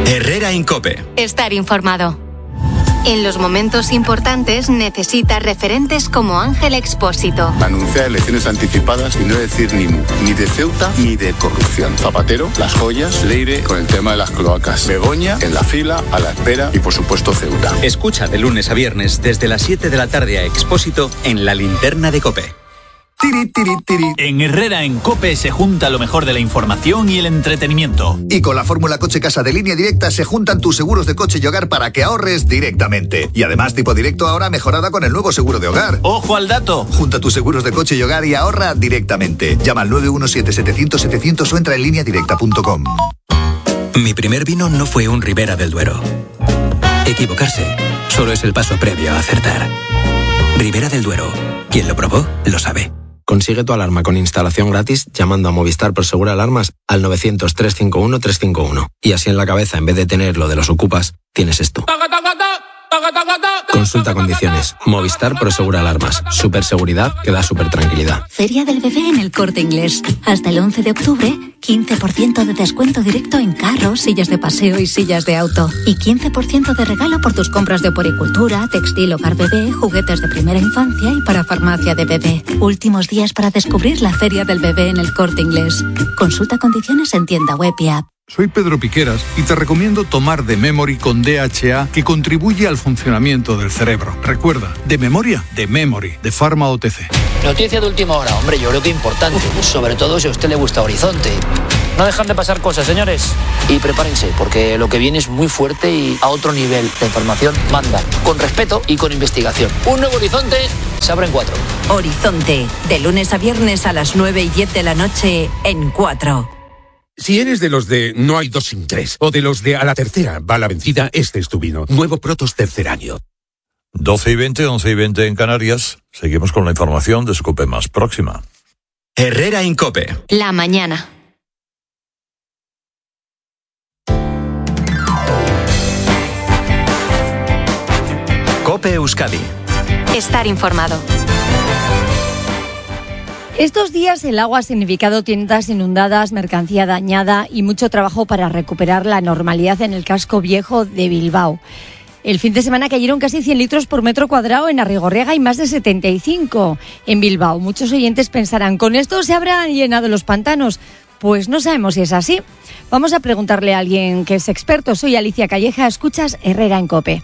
Herrera en COPE. Estar informado. En los momentos importantes necesita referentes como Ángel Expósito. Anunciar elecciones anticipadas y no decir ni mu, ni de Ceuta ni de corrupción. Zapatero, Las Joyas, Leire con el tema de las cloacas. Begoña, en la fila, a la espera y por supuesto Ceuta. Escucha de lunes a viernes desde las 7 de la tarde a Expósito en La Linterna de COPE. Tiri, tiri, tiri. En Herrera en COPE se junta lo mejor de la información y el entretenimiento. Y con la fórmula Coche Casa de Línea Directa se juntan tus seguros de coche y hogar para que ahorres directamente. Y además tipo directo ahora mejorada con el nuevo seguro de hogar. ¡Ojo al dato! Junta tus seguros de coche y hogar y ahorra directamente. Llama al 917-700-700 o entra en lineadirecta.com. Mi primer vino no fue un Ribera del Duero. Equivocarse solo es el paso previo a acertar. Ribera del Duero. Quien lo probó, lo sabe. Consigue tu alarma con instalación gratis llamando a Movistar Prosegur Alarmas al 900-351-351. Y así en la cabeza, en vez de tener lo de los ocupas, tienes esto. Consulta condiciones. Movistar Prosegur Alarmas. Superseguridad que da super tranquilidad. Feria del Bebé en El Corte Inglés. Hasta el 11 de octubre, 15% de descuento directo en carros, sillas de paseo y sillas de auto. Y 15% de regalo por tus compras de oporicultura, textil, hogar bebé, juguetes de primera infancia y para farmacia de bebé. Últimos días para descubrir la Feria del Bebé en El Corte Inglés. Consulta condiciones en tienda web y app. Soy Pedro Piqueras y te recomiendo tomar The Memory con DHA, que contribuye al funcionamiento del cerebro. Recuerda, de memoria, The Memory, de Pharma OTC. Noticia de última hora, hombre, yo creo que importante, sobre todo si a usted le gusta Horizonte. No dejan de pasar cosas, señores. Y prepárense, porque lo que viene es muy fuerte y a otro nivel. La información manda, con respeto y con investigación. Un nuevo Horizonte se abre en 4. Horizonte, de lunes a viernes a las 9:10 de la noche en 4. Si eres de los de no hay dos sin tres, o de los de a la tercera va la vencida, este es tu vino. Nuevo Protos tercer año. 12:20, 11:20 en Canarias. Seguimos con la información de su COPE más próxima. Herrera en COPE. La mañana. COPE Euskadi. Estar informado. Estos días el agua ha significado tiendas inundadas, mercancía dañada y mucho trabajo para recuperar la normalidad en el casco viejo de Bilbao. El fin de semana cayeron casi 100 litros por metro cuadrado en Arrigorriaga y más de 75 en Bilbao. Muchos oyentes pensarán, ¿con esto se habrán llenado los pantanos? Pues no sabemos si es así. Vamos a preguntarle a alguien que es experto. Soy Alicia Calleja, escuchas Herrera en COPE.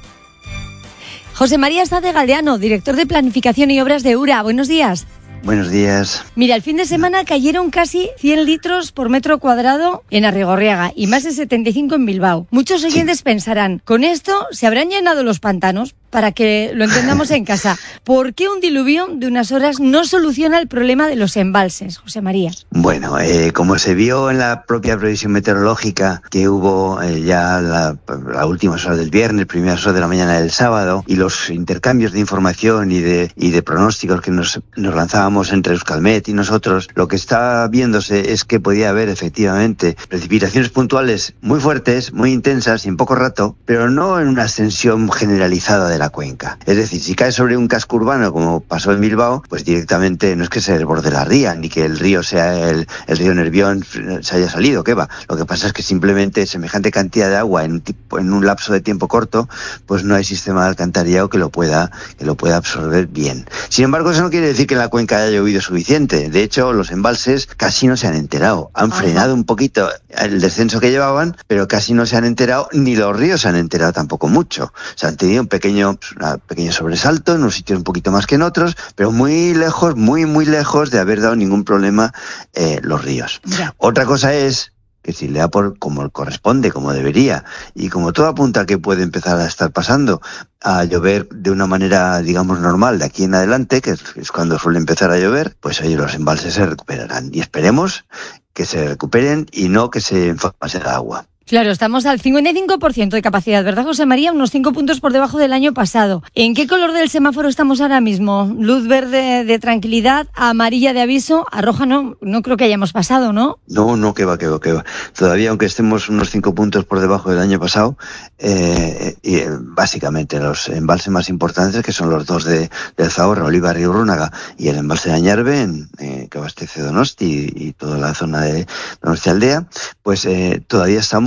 José María Sá de Galdeano, director de Planificación y Obras de URA. Buenos días. Buenos días. Mira, el fin de semana cayeron casi 100 litros por metro cuadrado en Arrigorriaga y más de 75 en Bilbao. Muchos oyentes pensarán, ¿con esto se habrán llenado los pantanos? Para que lo entendamos en casa, ¿por qué un diluvio de unas horas no soluciona el problema de los embalses, José María? Bueno, como se vio en la propia previsión meteorológica que hubo ya las últimas horas del viernes, primeras horas de la mañana del sábado, y los intercambios de información y de pronósticos que nos lanzábamos entre Euskalmet y nosotros, lo que está viéndose es que podía haber efectivamente precipitaciones puntuales muy fuertes, muy intensas y en poco rato, pero no en una extensión generalizada de la cuenca. Es decir, si cae sobre un casco urbano como pasó en Bilbao, pues directamente no es que se desborde la ría, ni que el río sea el río Nervión se haya salido, ¿qué va? Lo que pasa es que simplemente semejante cantidad de agua en un lapso de tiempo corto, pues no hay sistema de alcantarillado que lo pueda absorber bien. Sin embargo, eso no quiere decir que en la cuenca haya llovido suficiente. De hecho, los embalses casi no se han enterado. Han frenado un poquito el descenso que llevaban, pero casi no se han enterado, ni los ríos se han enterado tampoco mucho. O sea, han tenido un pequeño sobresalto en unos sitios un poquito más que en otros, pero muy lejos, muy lejos de haber dado ningún problema los ríos. Ya. Otra cosa es que si le da por como corresponde, como debería, y como todo apunta que puede empezar a estar pasando, a llover de una manera, digamos, normal de aquí en adelante, que es cuando suele empezar a llover, pues oye, los embalses se recuperarán. Y esperemos que se recuperen y no que se enfase el agua. Claro, estamos al 55% de capacidad, ¿verdad, José María? Unos 5 puntos por debajo del año pasado. ¿En qué color del semáforo estamos ahora mismo? Luz verde de tranquilidad, amarilla de aviso, a roja no creo que hayamos pasado, ¿no? No, que va. Todavía, aunque estemos unos 5 puntos por debajo del año pasado, y básicamente los embalses más importantes, que son los dos del Zahorra, Olivar y Urrunaga, y el embalse de Añarbe, que abastece Donosti y toda la zona de Donosti Aldea, pues todavía estamos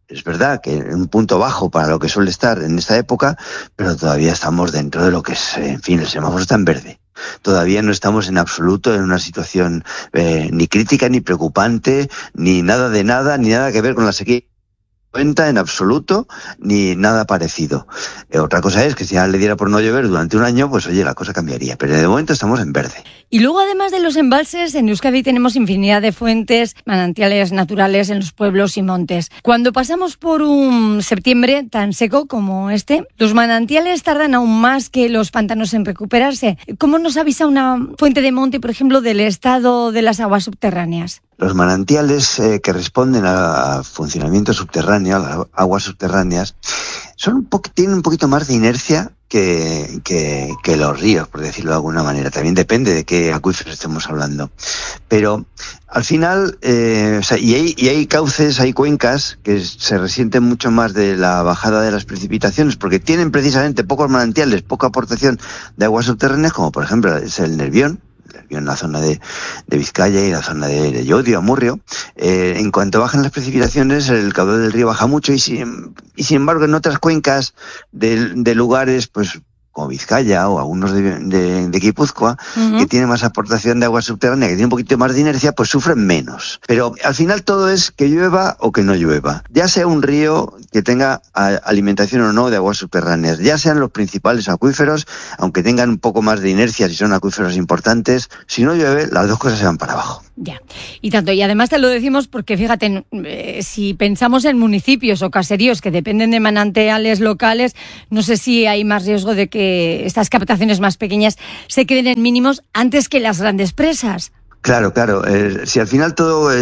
Es verdad que un punto bajo para lo que suele estar en esta época, pero todavía estamos dentro de lo que es, en fin, el semáforo está en verde. Todavía no estamos en absoluto en una situación ni crítica, ni preocupante, ni nada de nada, ni nada que ver con la sequía en absoluto, ni nada parecido. Otra cosa es que si ya le diera por no llover durante un año, pues oye, la cosa cambiaría. Pero de momento estamos en verde. Y luego, además de los embalses, en Euskadi tenemos infinidad de fuentes, manantiales naturales en los pueblos y montes. Cuando pasamos por un septiembre tan seco como este, los manantiales tardan aún más que los pantanos en recuperarse. ¿Cómo nos avisa una fuente de monte, por ejemplo, del estado de las aguas subterráneas? Los manantiales que responden a funcionamiento subterráneo, a las aguas subterráneas, tienen un poquito más de inercia que los ríos, por decirlo de alguna manera. También depende de qué acuíferos estemos hablando. Pero al final, y hay cauces, hay cuencas que se resienten mucho más de la bajada de las precipitaciones porque tienen precisamente pocos manantiales, poca aportación de aguas subterráneas, como por ejemplo es el Nervión en la zona de Vizcaya y la zona de Llodio, Amurrio. En cuanto bajan las precipitaciones, el caudal del río baja mucho y sin embargo en otras cuencas de lugares, pues como Vizcaya o algunos de Guipúzcoa, que tienen más aportación de agua subterránea, que tienen un poquito más de inercia, pues sufren menos. Pero al final todo es que llueva o que no llueva. Ya sea un río que tenga alimentación o no de aguas subterráneas, ya sean los principales acuíferos, aunque tengan un poco más de inercia si son acuíferos importantes, si no llueve, las dos cosas se van para abajo. Ya, y tanto. Y además te lo decimos porque, fíjate, si pensamos en municipios o caseríos que dependen de manantiales locales, no sé si hay más riesgo de que estas captaciones más pequeñas se queden en mínimos antes que las grandes presas. Claro. Si al final todo...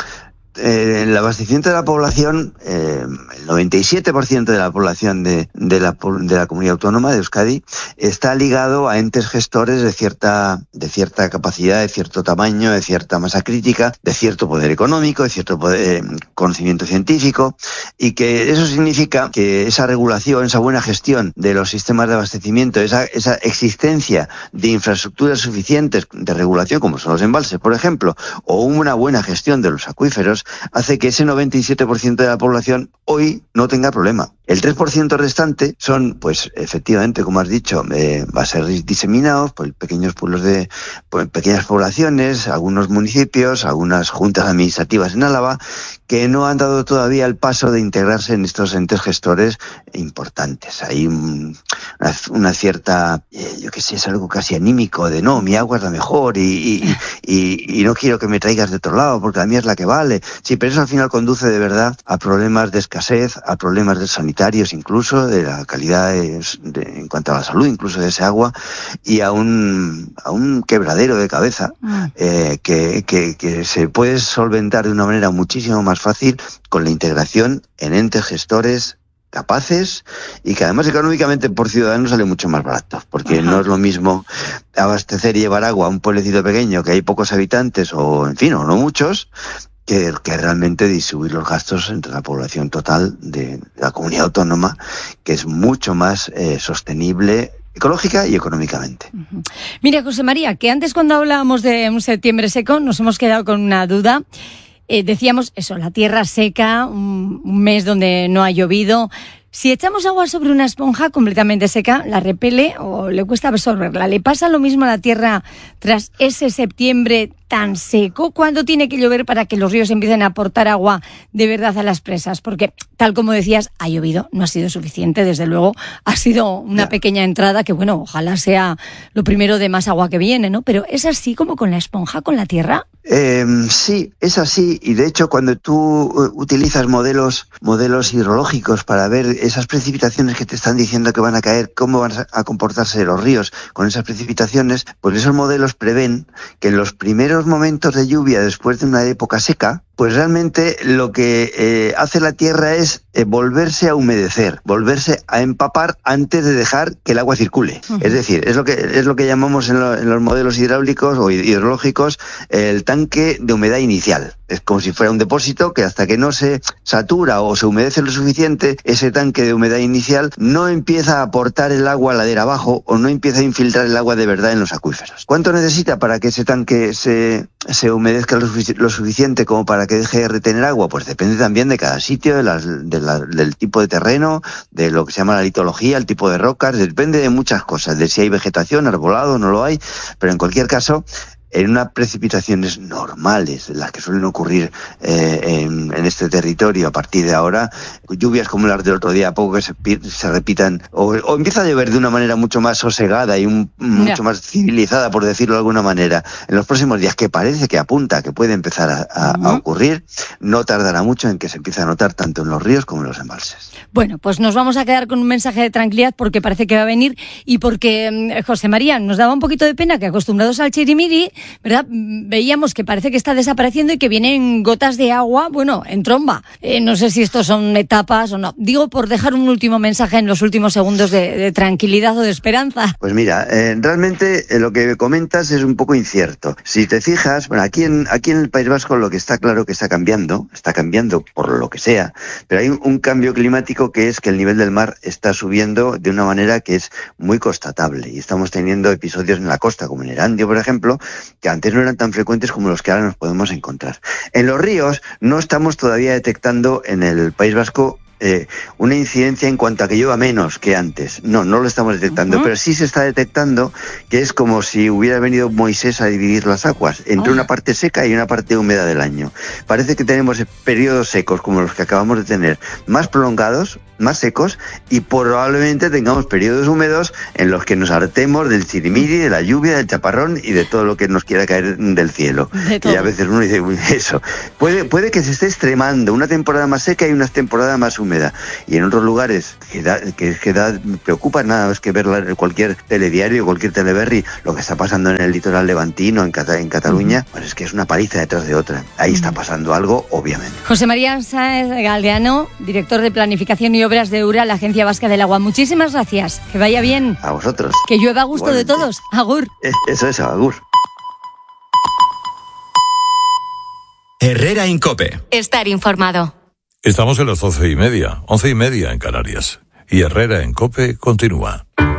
el abastecimiento de la población, el 97% de la población de la comunidad autónoma de Euskadi está ligado a entes gestores de cierta capacidad, de cierto tamaño, de cierta masa crítica, de cierto poder económico, de cierto conocimiento científico, y que eso significa que esa regulación, esa buena gestión de los sistemas de abastecimiento, esa existencia de infraestructuras suficientes de regulación, como son los embalses, por ejemplo, o una buena gestión de los acuíferos, hace que ese 97% de la población hoy no tenga problema. El 3% restante son, pues, efectivamente, como has dicho, va a ser diseminados por pequeños pueblos pequeñas poblaciones, algunos municipios, algunas juntas administrativas en Álava, que no han dado todavía el paso de integrarse en estos entes gestores importantes. Hay una cierta, yo qué sé, es algo casi anímico de no, mi agua es la mejor y no quiero que me traigas de otro lado porque la mía es la que vale. Sí, pero eso al final conduce de verdad a problemas de escasez, a problemas sanitarios incluso, de la calidad en cuanto a la salud incluso de ese agua, y a un quebradero de cabeza que se puede solventar de una manera muchísimo más fácil con la integración en entes gestores capaces y que además económicamente por ciudadano sale mucho más barato, porque no es lo mismo abastecer y llevar agua a un pueblecito pequeño que hay pocos habitantes o en fin, o no muchos, que realmente distribuir los gastos entre la población total de la comunidad autónoma, que es mucho más sostenible ecológica y económicamente. Mira, José María, que antes cuando hablábamos de un septiembre seco nos hemos quedado con una duda. Decíamos eso, la tierra seca, un mes donde no ha llovido. Si echamos agua sobre una esponja completamente seca, ¿la repele o le cuesta absorberla? ¿Le pasa lo mismo a la tierra tras ese septiembre tan seco? ¿Cuándo tiene que llover para que los ríos empiecen a aportar agua de verdad a las presas? Porque, tal como decías, ha llovido, no ha sido suficiente, desde luego. Ha sido una pequeña entrada que, bueno, ojalá sea lo primero de más agua que viene, ¿no? Pero ¿es así como con la esponja, con la tierra? Sí, es así. Y de hecho, cuando tú utilizas modelos hidrológicos para ver esas precipitaciones que te están diciendo que van a caer, cómo van a comportarse los ríos con esas precipitaciones, pues esos modelos prevén que en los primeros momentos de lluvia después de una época seca, pues realmente lo que hace la tierra es volverse a humedecer, volverse a empapar antes de dejar que el agua circule. Es decir, es lo que llamamos en los modelos hidráulicos o hidrológicos el tanque de humedad inicial. Es como si fuera un depósito que hasta que no se satura o se humedece lo suficiente, ese tanque de humedad inicial no empieza a aportar el agua ladera abajo o no empieza a infiltrar el agua de verdad en los acuíferos. ¿Cuánto necesita para que ese tanque se humedezca lo suficiente como para para que deje de retener agua? Pues depende también de cada sitio, del tipo de terreno, de lo que se llama la litología, el tipo de rocas, depende de muchas cosas, de si hay vegetación, arbolado, no lo hay, pero en cualquier caso, en unas precipitaciones normales, las que suelen ocurrir en este territorio a partir de ahora, lluvias como las del otro día, a poco que se repitan, o empieza a llover de una manera mucho más sosegada y mucho más civilizada, por decirlo de alguna manera, en los próximos días, que parece que apunta que puede empezar a ocurrir, no tardará mucho en que se empiece a notar tanto en los ríos como en los embalses. Bueno, pues nos vamos a quedar con un mensaje de tranquilidad porque parece que va a venir y porque, José María, nos daba un poquito de pena que acostumbrados al chirimiri, ¿verdad? Veíamos que parece que está desapareciendo y que vienen gotas de agua, bueno, en tromba. No sé si estos son etapas o no. Digo, por dejar un último mensaje en los últimos segundos de tranquilidad o de esperanza. Pues mira, realmente lo que comentas es un poco incierto. Si te fijas, bueno, aquí en el País Vasco lo que está claro que está cambiando por lo que sea, pero hay un cambio climático que es que el nivel del mar está subiendo de una manera que es muy constatable y estamos teniendo episodios en la costa, como en Erandio, por ejemplo, que antes no eran tan frecuentes como los que ahora nos podemos encontrar. En los ríos no estamos todavía detectando en el País Vasco una incidencia en cuanto a que llueva menos que antes. No lo estamos detectando, pero sí se está detectando que es como si hubiera venido Moisés a dividir las aguas entre una parte seca y una parte húmeda del año. Parece que tenemos periodos secos como los que acabamos de tener, más prolongados, más secos, y probablemente tengamos periodos húmedos en los que nos hartemos del chirimiri, de la lluvia, del chaparrón y de todo lo que nos quiera caer del cielo. Y a veces uno dice, eso. Puede que se esté extremando una temporada más seca y una temporada más húmeda. Y en otros lugares preocupa nada más que ver cualquier telediario, cualquier teleberry, lo que está pasando en el litoral levantino, en Cataluña, pues es que es una paliza detrás de otra. Ahí está pasando algo, obviamente. José María Sáenz Galdeano, director de Planificación y Obras de URA, la Agencia Vasca del Agua. Muchísimas gracias. Que vaya bien. A vosotros. Que llueva a gusto de todos. Agur. Eso es, agur. Herrera Incope. Estar informado. Estamos en las 11:30 en Canarias. Y Herrera en COPE continúa.